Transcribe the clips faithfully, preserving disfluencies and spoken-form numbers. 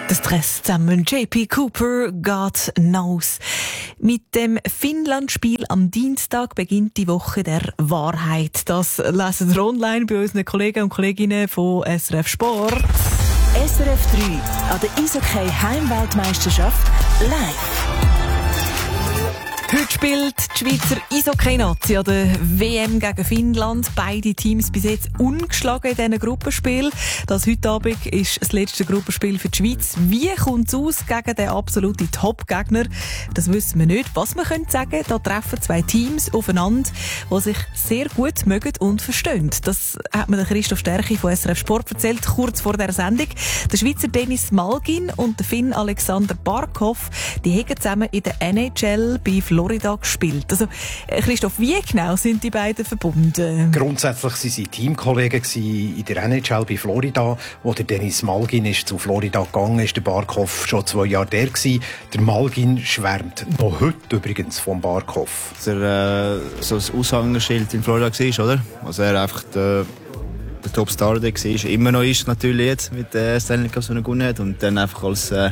Der Stress zusammen. J P Cooper, God knows. Mit dem Finnland-Spiel am Dienstag beginnt die Woche der Wahrheit. Das lesen wir online bei unseren Kollegen und Kolleginnen von S R F Sport. S R F drei an der Eishockey-Heimweltmeisterschaft live. Heute spielt die Schweizer Eishockey-Nazi an der W M gegen Finnland. Beide Teams bis jetzt ungeschlagen in diesen Gruppenspiel. Das heute Abend ist das letzte Gruppenspiel für die Schweiz. Wie kommt es aus gegen den absoluten Top-Gegner? Das wissen wir nicht. Was wir können sagen, da treffen zwei Teams aufeinander, die sich sehr gut mögen und verstehen. Das hat mir Christoph Stärchi von S R F Sport erzählt, kurz vor der Sendung. Der Schweizer Dennis Malgin und der Finn Alexander Barkov, die haben zusammen in der N H L bei Florida gespielt. Also, Christoph, wie genau sind die beiden verbunden? Grundsätzlich waren sie Teamkollegen in der N H L bei Florida. Wo der Dennis Malgin ist zu Florida gegangen, ist der Barkov schon zwei Jahre der gewesen. Der Malgin schwärmt noch heute übrigens vom Barkov. Dass er äh, so ein Aushängeschild in Florida war, oder? Also er einfach der, der Top-Star der war, immer noch ist natürlich jetzt mit der Stanley Cup, so gewonnen hat. Und dann einfach als äh,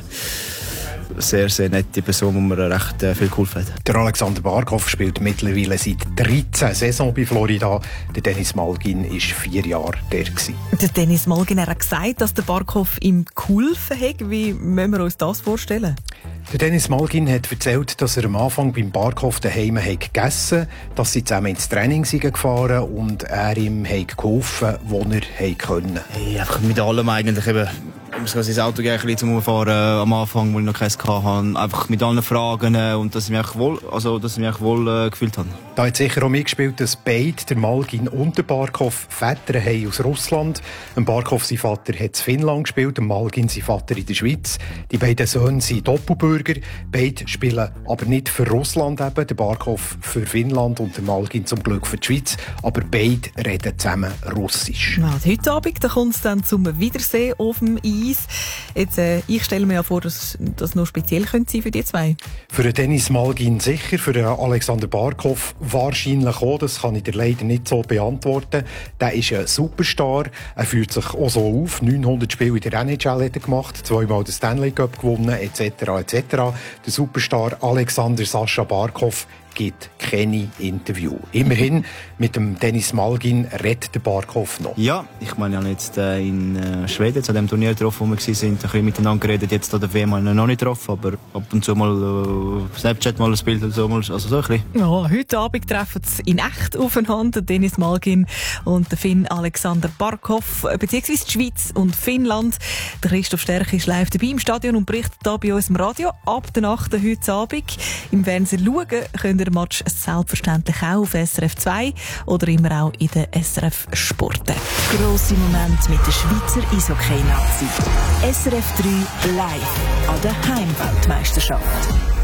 sehr, sehr nette Person, die mir recht äh, viel geholfen hat. Der Alexander Barkov spielt mittlerweile seit dreizehn Saison bei Florida. Der Dennis Malgin war vier Jahre der gewesen. Der Dennis Malgin hat gesagt, dass der Barkov ihm geholfen hat. Wie müssen wir uns das vorstellen? Der Dennis Malgin hat erzählt, dass er am Anfang beim Barkov daheim gegessen hat, dass sie zusammen ins Training gefahren und er ihm geholfen hat, wo er konnte. Hey, einfach mit allem eigentlich eben. Ich muss ins Auto gehen, zum Fahren äh, am Anfang, wo ich noch keins hatte. Einfach mit allen Fragen äh, und dass ich mich wohl, also, dass ich mich wohl äh, gefühlt habe. Da hat sicher auch mitgespielt, dass beide, der Malgin und der Barkov, Väter haben aus Russland. Ein Barkov, sein Vater, hat in Finnland gespielt, der Malgin, sein Vater, in der Schweiz. Die beiden Söhne sind Doppelbürger. Beide spielen aber nicht für Russland, eben. Der Barkov für Finnland und der Malgin zum Glück für die Schweiz. Aber beide reden zusammen Russisch. Ja, heute Abend da kommt es dann zum Wiedersehen auf dem Eis. Jetzt, äh, ich stelle mir ja vor, dass das noch speziell könnte sein für die zwei. Für den Dennis Malgin sicher, für den Alexander Barkov wahrscheinlich auch. Das kann ich dir leider nicht so beantworten. Der ist ein Superstar. Er führt sich auch so auf. neunhundert Spiele in der N H L hat er gemacht, zweimal den Stanley Cup gewonnen, et cetera et cetera. Der Superstar Alexander Sascha Barkov gibt keine Interview. Immerhin, mit dem Dennis Malgin redet der Barkov noch. Ja, ich meine, ich habe jetzt äh, in äh, Schweden zu dem Turnier getroffen, wo wir waren, ein bisschen miteinander geredet. Jetzt an der W M noch nicht getroffen, aber ab und zu mal äh, Snapchat mal ein Bild oder so, also so ein bisschen. Ja, heute Abend treffen sie in echt aufeinander, Dennis Malgin und der Finn Alexander Barkov, beziehungsweise die Schweiz und Finnland. Der Christoph Stärchi ist live dabei im Stadion und berichtet hier bei uns im Radio. Ab der Nacht heute Abend im Fernsehen schauen könnt ihr den Match selbstverständlich auch auf S R F zwei oder immer auch in der S R F Sport. Grosse Momente mit der Schweizer Eishockey-Nazi. S R F drei live an der Heimweltmeisterschaft.